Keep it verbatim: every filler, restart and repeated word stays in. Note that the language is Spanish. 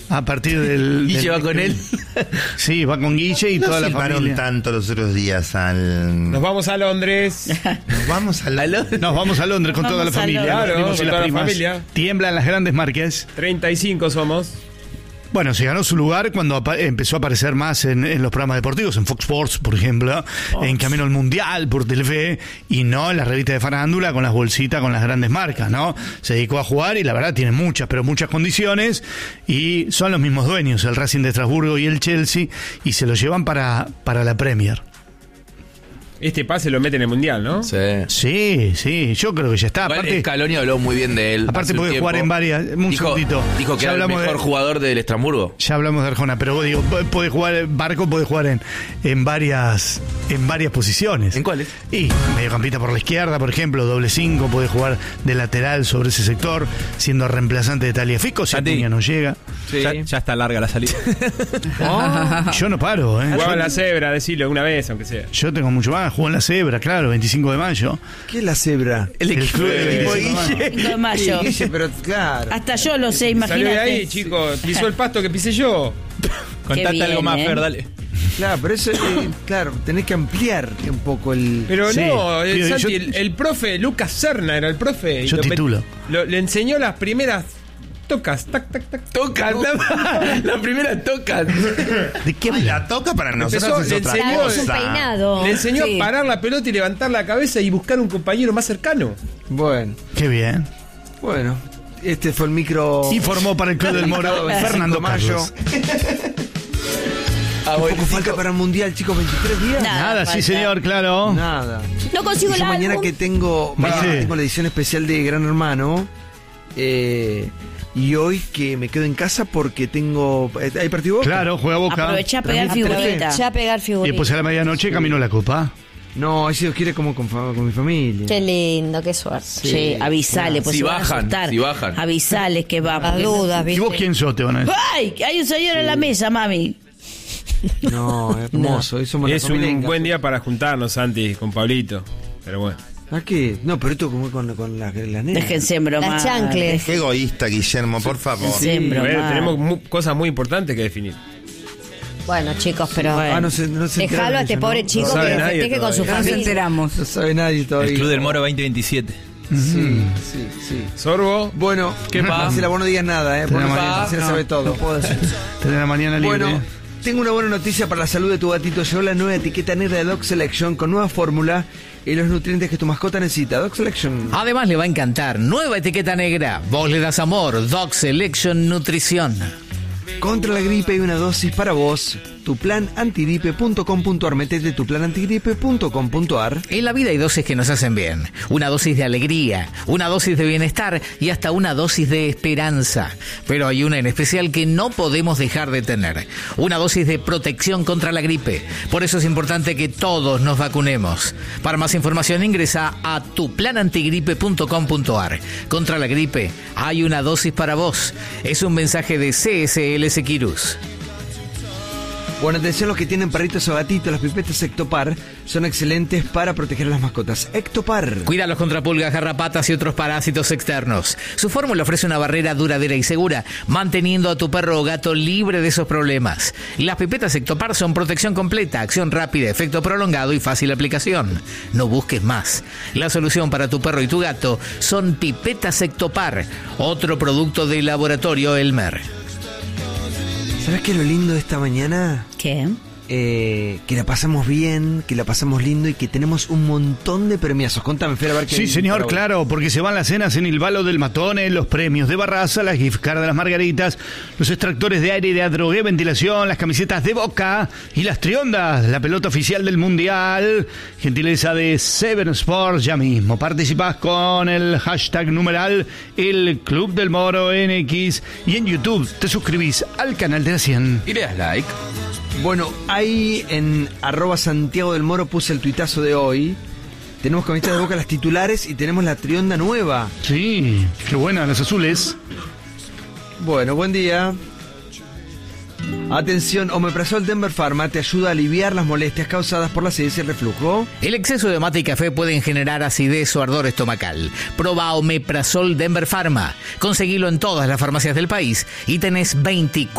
A partir del... Guille del, va con él. Sí, va con Guille y no toda la familia. tanto los otros días al... Nos vamos a Londres. Nos vamos a Londres. Nos vamos a Londres con Vamos toda la a familia. Londres. Los primos Claro, y las con toda la primas. familia. Tiemblan las grandes marcas. treinta y cinco somos. Bueno, se ganó su lugar cuando apa- empezó a aparecer más en, en los programas deportivos, en Fox Sports, por ejemplo, Fox. en Camino al Mundial por Telefe, y no en las revistas de farándula con las bolsitas con las grandes marcas, ¿no? Se dedicó a jugar y la verdad tiene muchas, pero muchas condiciones, y son los mismos dueños, el Racing de Estrasburgo y el Chelsea, y se lo llevan para, para la Premier. Este pase lo mete en el Mundial, ¿no? Sí. Sí, sí, yo creo que ya está. Igual Aparte, Scaloni habló muy bien de él. aparte hace un puede tiempo. jugar en varias... Un dijo, segundito. dijo que Ya era el hablamos de- mejor jugador del Estrasburgo. Ya hablamos de Arjona, pero vos digo, puede jugar, Barco puede jugar en, en varias en varias posiciones. ¿En cuáles? Y mediocampista por la izquierda, por ejemplo, doble cinco, puede jugar de lateral sobre ese sector, siendo reemplazante de Tagliafico, si Santi. Acuña no llega. Sí. Ya, ya está larga la salida. Yo no paro, ¿eh? Jugaba Yo, en la cebra, decilo una vez, aunque sea. yo tengo mucho más, juego en la Cebra, claro, veinticinco de mayo. ¿Qué es la cebra? El, El equipo club de de equipo de veinticinco Guille. cinco de mayo. Sí, pero claro. Hasta yo lo sé, Salió de imagínate. ahí, chicos. Pisó el pasto que pisé yo. Contate bien, algo más, ¿eh? Fer, dale. Claro, pero eso, eh, claro, tenés que ampliar un poco el... Pero Sí, no, el, tío, Santi, yo- el, el profe Lucas Serna era el profe. y Yo lo met- titulo. lo- le enseñó las primeras tocas. Tac, tac, tac. Toca. La primera toca. ¿De qué Ay, habla? la toca para Empezó, nosotros es le otra enseñó- Claro, es un cosa. peinado. Le enseñó Sí. a parar la pelota y levantar la cabeza y buscar un compañero más cercano. Bueno, Qué bien. bueno. Este fue el micro... Y formó para el Club del Moro Fernando Mayo. Carlos. Ah, Un bueno, poco falta para el Mundial, chicos, veintitrés días. Nada, Nada, sí falta. señor, claro. Nada. No consigo Y el yo mañana álbum. que tengo, mañana Sí. tengo la edición especial de Gran Hermano. eh, y hoy que me quedo en casa porque tengo... eh, ¿Hay partido Boca? Claro, juega Boca. Aprovechá a pegar Transmite figurita. Telefe. Ya pegar Y figurita. después a la medianoche camino a la Copa. No, si Dios quiere como con, fa- con mi familia. Qué lindo, qué suerte. Sí, avisale, pues Si se van a bajan, asustar. si bajan. Avisales que va. Las porque- dudas, ¿Y ¿viste? vos quién sos, te van a decir? ¡Ay! Hay un señor en la mesa, mami. No, hermoso. Eso me Es un buen día para juntarnos, Santi, con Pablito. Pero bueno. ¿A qué? No, pero esto como con, con la, la nena. Déjense bromar. Las chancles. Qué egoísta, Guillermo, por favor. Sí. A ver, bromar. tenemos mu- cosas muy importantes que definir. Bueno, chicos, pero Bueno. Ah, no se, no se dejalo a enteraron este ellos, pobre ¿no? chico No sabe que nadie festeje con su todavía. No nos familia. enteramos. No sabe nadie todavía. El Club del Moro veinte veintisiete. Sí, sí, sí. Sorbo. Bueno, ¿Qué pasa? Marcela, vos no digas nada, ¿eh? Vos no, mañana. Marcela sabe todo. Tener la mañana libre. Bueno, tengo una buena noticia para la salud de tu gatito. Llegó la nueva etiqueta negra de Dog Selection con nueva fórmula y los nutrientes que tu mascota necesita. Dog Selection. Además le va a encantar. Nueva etiqueta negra. Vos le das amor. Dog Selection Nutrición. Contra la gripe hay una dosis para vos. tu plan antigripe punto com punto a r. Metete tu plan antigripe punto com punto a r. En la vida hay dosis que nos hacen bien. Una dosis de alegría, una dosis de bienestar y hasta una dosis de esperanza. Pero hay una en especial que no podemos dejar de tener. Una dosis de protección contra la gripe. Por eso es importante que todos nos vacunemos. Para más información ingresa a tu plan antigripe punto com punto a r. Contra la gripe hay una dosis para vos. Es un mensaje de C S L Seqirus. Bueno, atención los que tienen perritos o gatitos, las pipetas Ectopar son excelentes para proteger a las mascotas. Ectopar. Cuídalos contra pulgas, garrapatas y otros parásitos externos. Su fórmula ofrece una barrera duradera y segura, manteniendo a tu perro o gato libre de esos problemas. Las pipetas Ectopar son protección completa, acción rápida, efecto prolongado y fácil aplicación. No busques más. La solución para tu perro y tu gato son pipetas Ectopar, otro producto del laboratorio Elmer. ¿Sabes qué es lo lindo de esta mañana? ¿Qué? Eh, que la pasamos bien, que la pasamos lindo y que tenemos un montón de premiazos. Contame, Fer, a ver qué... Sí, señor, para claro, porque se van las cenas en el Balo del Matone, los premios de Barraza, las gift cards de las Margaritas, los extractores de aire y de adrogué, ventilación, las camisetas de Boca y las triondas, la pelota oficial del Mundial, gentileza de Seven Sports. Ya mismo participás con el hashtag numeral El Club del Moro N X y en YouTube te suscribís al canal de la cien. Y le das like. Bueno, ahí en arroba Santiago del Moro puse el tuitazo de hoy. Tenemos camisetas de Boca, las titulares, y tenemos la trionda nueva. Sí, qué buena, las azules. Bueno, buen día. Atención, Omeprazol Denver Pharma te ayuda a aliviar las molestias causadas por la acidez y el reflujo. El exceso de mate y café pueden generar acidez o ardor estomacal. Proba Omeprazol Denver Pharma. Conseguilo en todas las farmacias del país y tenés veinticuatro